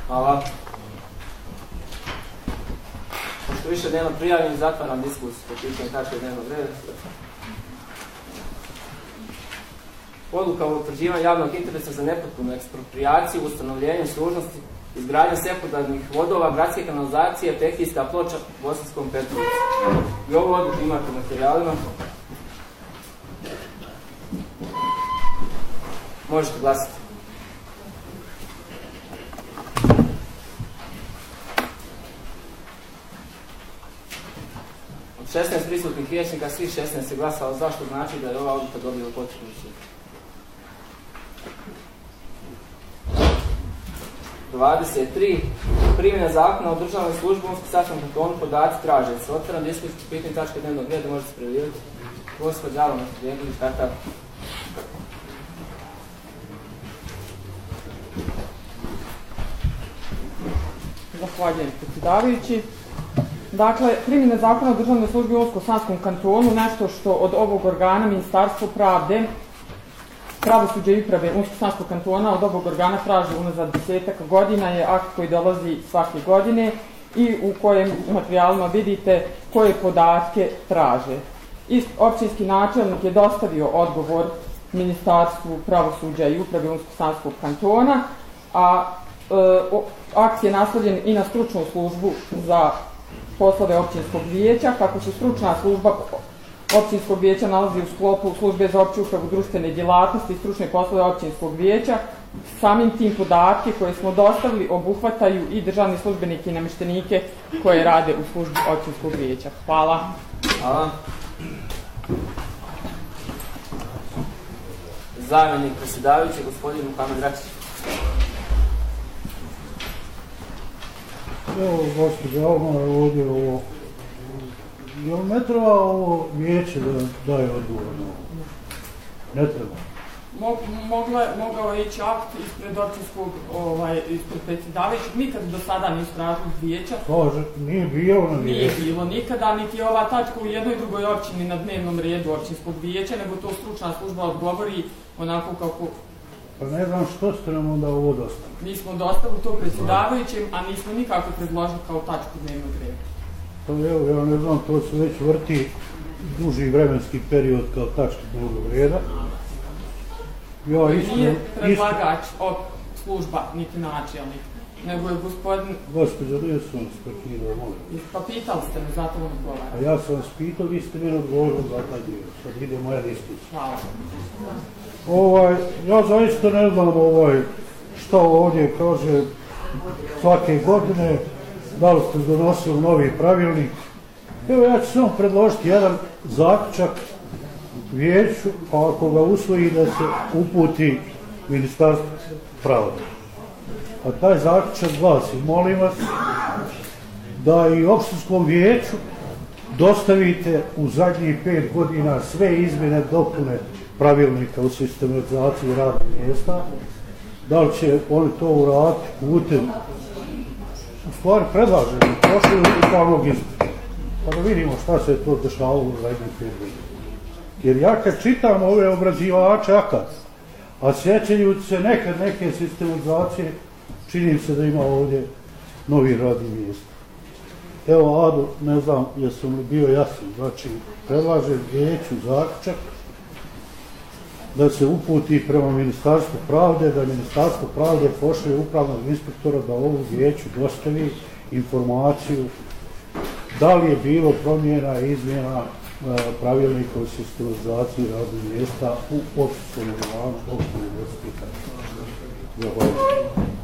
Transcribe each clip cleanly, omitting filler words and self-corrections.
Hvala. Pošto više nema prijavljenih, zatvaram diskusiju po pitanju tačke dnevnog reda. Odluka o utvrđivanju javnog interesa za nepotpunu eksproprijaciju, ustanovljenju služnosti, izgradnja sekundarnih vodova, gradske kanalizacije, tehijska ploča u Bosanskom Petrovcu. I ovu odluku imate u materijalima. Možete glasiti. Od 16 prisutnih vijećnika, svih 16 je glasalo za, što znači da je ova odluka dobila potrebnu većinu. 23. Primjena zakona o državnoj službi u Unsko-Sanskom kantonu, podaci traže se. Otvaram diskusiju po pitanju tačke dnevnog reda, možete se prijavljivati. Gospod Đalom, Jegović, takav. Zahvaljujem, predsjedavajući. Dakle, primjena zakona o državnoj službi u Unsko-Sanskom kantonu, nešto što od ovog organa Ministarstvo pravde, pravosuđa i uprave Unsko-Sanskog kantona od ovog organa traži unazad 10 godina, je akt koji dolazi svake godine i u kojem materijalima vidite koje podatke traže. Općinski načelnik je dostavio odgovor Ministarstvu pravosuđa i uprave Unsko-Sanskog kantona, a akt je naslovljen i na stručnu službu za poslove općinskog vijeća, kako se stručna služba općinskog vijeća nalazi u sklopu službe za opću upravu, društvene djelatnosti i stručne poslove općinskog vijeća. Samim tim podatke koje smo dostavili obuhvataju i državni službenike i namještenike koje rade u službi općinskog vijeća. Hvala. Hvala. Zamjenik predsjedavajući, gospodin Muhamed Račić. Evo, gospođa, ovdje ovo... Jel ne treba ovo vijeće da daje odgovor na ovo? Ne treba. Mogao je ići akt ispred općinskog, ispred predsjedavajućeg. Nikad do sada nisu tražili vijeća. Kaže, nije bilo na vijeće. Nije bilo nikada, niti je ova tačka u jednoj drugoj općini na dnevnom redu općinskog vijeća, nego to stručna služba odgovori onako kako... Pa ne znam što ste nam onda ovo dostavili. Mi smo dostavili to predsjedavajućem, a nismo nikako predložili kao tačku dnevnog reda. Pa evo, ja ne znam, to se već vrti duži vremenski period kao tačka dnevnog reda. Nije predlagač služba, niti načelnik, nego je gospodin... Gospođo, nije sam vas prekidao, molim. Pa pitali ste me, zato on odgovara. A ja sam vas pitao, vi ste mene odgovorili za taj dio. Sad ide moja diskusija. Hvala. Ja zaista ne znam šta ovdje kaže svake godine, da li ste donosili novi pravilnik. Evo, ja ću samo predložiti jedan zaključak vijeću, a ako ga usvoji da se uputi Ministarstvo pravde. A taj zaključak glasi, molim vas, da i opštinskom vijeću dostavite u zadnjih 5 godina sve izmjene dopune pravilnika u sistematizaciji radnih mjesta. Da li će oni to uraditi putem, u stvari predlažemo, prošli upravnog ispita, pa da vidimo šta se to dešavalo u zadnjih 5 godina. Jer ja kad čitam ove obrađivače akata, a sjećajući se nekad neke sistematizacije, čini se da ima ovdje novi radni mjesta. Evo, Ado, ne znam jesam li bio jasan, znači predlažem vijeću zaključak da se uputi prema Ministarstvu pravde, da Ministarstvo pravde pošalje upravnog inspektora da ovu vijeću dostavi informaciju da li je bilo promjena i izmjena pravilnika o sistematizaciji radnih mjesta u opštinskom organu opštine Bosanski Karlovac. Zahvaljujem.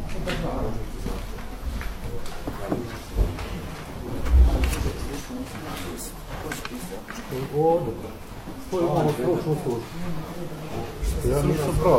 To je ovo stručnu službu. Ja nisam prav.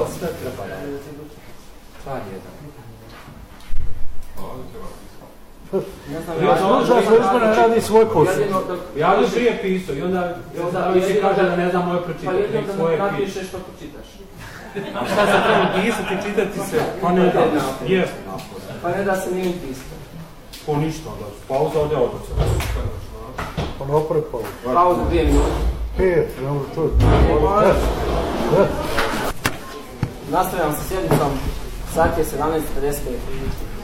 Ja služba službena radi svoj posao. Ja bi prije pisao i onda vi se kaže da ne znam moje pročitati. Pa jednom da napišeš što pročitaš. A šta se treba pisati, čitati se? Pa ne da. Jesno. Pa ne da se nije pisati. Po ništa onda. Pauza ovdje otoca. Pa napravi pauzu. Pauza 2 minute. 5, ne može čovjek. Nastavljam sa sjednicom. Sat je 17:55.